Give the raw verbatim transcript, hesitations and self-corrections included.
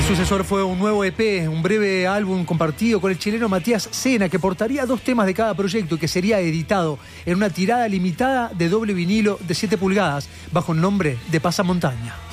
sucesor fue un nuevo E P, un breve álbum compartido con el chileno Matías Sena, que portaría dos temas de cada proyecto y que sería editado en una tirada limitada de doble vinilo de siete pulgadas bajo el nombre de Pasamontaña.